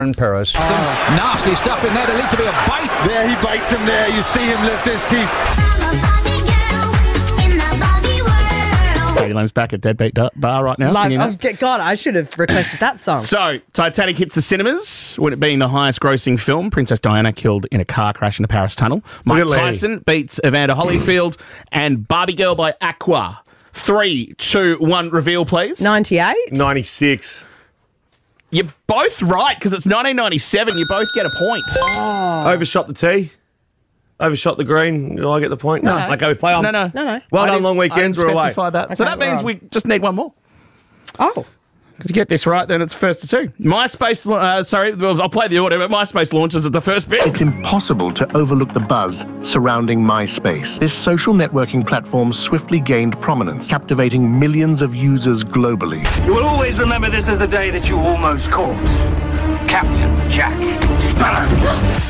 in Paris. Some nasty stuff in there. There needs to be a bite. There, he bites him there. You see him lift his teeth. Katie Lamb's back at Deadbeat Bar right now singing that. God, I should have requested that song. So, Titanic hits the cinemas, with it being the highest grossing film. Princess Diana killed in a car crash in the Paris tunnel. Mike Tyson beats Evander Holyfield. And Barbie Girl by Aqua. 3, 2, 1, reveal, please. 98? 96. You're both right, because it's 1997. You both get a point. Overshot the tee. Overshot the green. Do I get the point? No. Okay, we play on. No. Well done, long weekends. We're away. That. Okay, So that means we just need one more. Oh. If you get this right, then it's first to 2. MySpace, I'll play the order, but MySpace launches at the first bit. It's impossible to overlook the buzz surrounding MySpace. This social networking platform swiftly gained prominence, captivating millions of users globally. You will always remember this as the day that you almost caught Captain Jack Sparrow.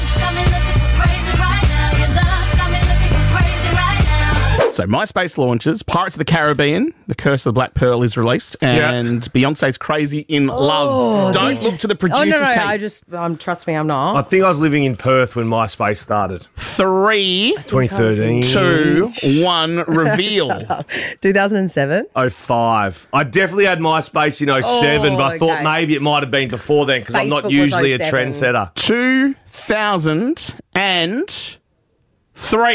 So MySpace launches, Pirates of the Caribbean, The Curse of the Black Pearl is released, and Beyonce's Crazy in Love. Don't look to the producers, Kate. Trust me, I'm not. I think I was living in Perth when MySpace started. 3, 2013. 2, 1, reveal. 2007? 05. I definitely had MySpace in 07, but I thought maybe it might have been before then because I'm Facebook not usually a was 07. trendsetter. 2003.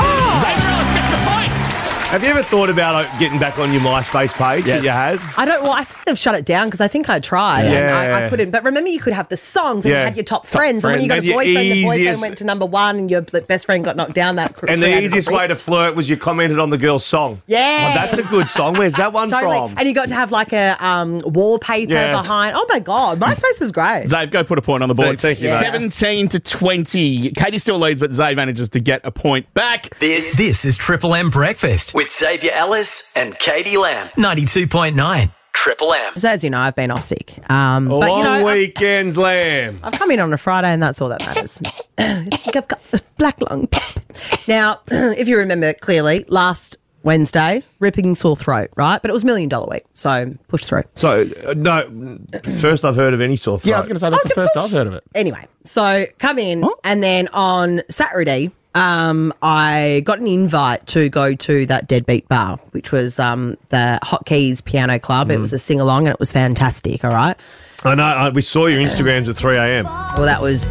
Have you ever thought about getting back on your MySpace page that you had? I think they've shut it down because I think I tried and I couldn't. But remember, you could have the songs and you had your top friends. And when you got a boyfriend, the boyfriend went to number 1 and your best friend got knocked down. And the easiest way to flirt was you commented on the girl's song. Yeah. Oh, that's a good song. Where's that one from? And you got to have like a wallpaper behind. Oh my God, MySpace was great. Zabe, go put a point on the board. Thank you, mate. 17 to 20. Katie still leads, but Zabe manages to get a point back. This is Triple M Breakfast with Xavier Ellis and Katie Lamb. 92.9 Triple M. So as you know, I've been off sick. Long weekends, Lamb. I've come in on a Friday and that's all that matters. I think I've got a black lung pop. Now, if you remember clearly, last Wednesday, ripping sore throat, right? But it was $1 Million Week, so push through. So, no, first I've heard of any sore throat. Yeah, I was going to say, that's the first I've heard of it. Anyway, so come in and then on Saturday, I got an invite to go to that Deadbeat Bar, which was the Hot Keys Piano Club. It was a sing-along and it was fantastic, all right? I know, we saw your Instagrams at 3 a.m. Well, that was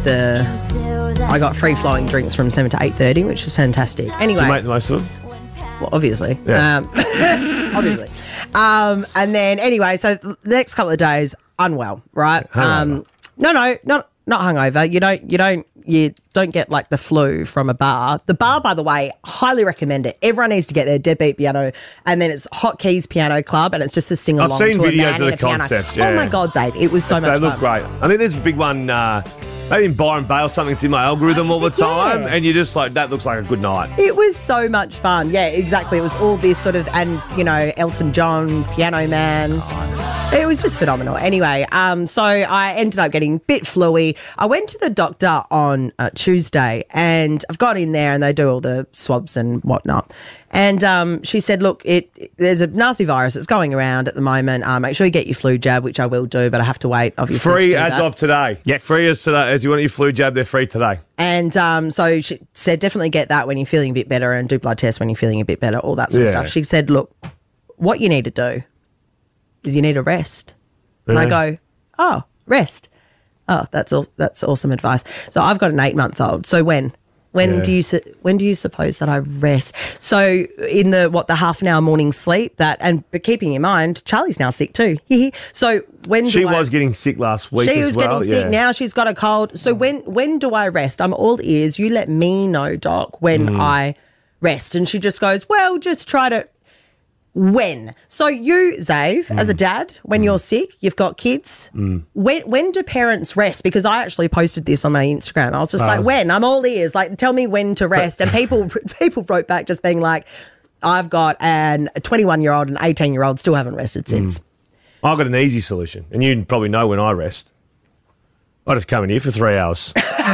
I got free-flowing drinks from 7 to 8:30, which was fantastic. Anyway. Did you make the most of them? Well, obviously. Yeah. Obviously. And then, anyway, so the next couple of days, unwell, right? Hungover. No, not hungover. You don't get like the flu from a bar. The bar, by the way, highly recommend it. Everyone needs to get there. Deadbeat Piano, and then it's Hot Keys Piano Club, and it's just a sing along. I've seen to a videos man of in the a piano. concepts. Yeah. Oh my God, Zabe, it was so much fun. They look great. I think there's a big one. Maybe in Byron Bay or something. It's in my algorithm all the time, and you're just like, that looks like a good night. It was so much fun. Yeah, exactly. It was all this sort of, and Elton John, Piano Man. Nice. It was just phenomenal. Anyway, so I ended up getting a bit fluey. I went to the doctor on Tuesday, and I've got in there, and they do all the swabs and whatnot. And she said, look, there's a nasty virus that's going around at the moment. Make sure you get your flu jab, which I will do, but I have to wait, obviously. Free as of today. Yes. Free as today. As you want your flu jab, they're free today. And so she said, definitely get that when you're feeling a bit better and do blood tests when you're feeling a bit better, all that sort of stuff. She said, look, what you need to do is you need a rest. And I go, oh, rest. Oh, that's awesome advice. So I've got an 8-month-old. So when do you suppose that I rest? So in the half an hour morning sleep but keeping in mind, Charlie's now sick too. So she was getting sick last week. She was getting sick. Now she's got a cold. So when do I rest? I'm all ears. You let me know, Doc, when I rest. And she just goes, well, just try to. When? So you, Zave, as a dad, when you're sick, you've got kids, when do parents rest? Because I actually posted this on my Instagram. I was just like, when? I'm all ears. Like, tell me when to rest. And people wrote back just being like, I've got a 21-year-old and 18-year-old still haven't rested since. I've got an easy solution, and you probably know when I rest. I just come in here for 3 hours.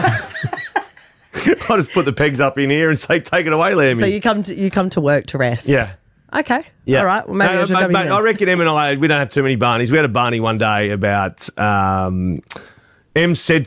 I just put the pegs up in here and say, take it away, Lammy. So you come to work to rest? Yeah. Okay. Yeah. All right. Well, maybe I should come in. I reckon Em and I, we don't have too many Barneys. We had a Barney one day about Em said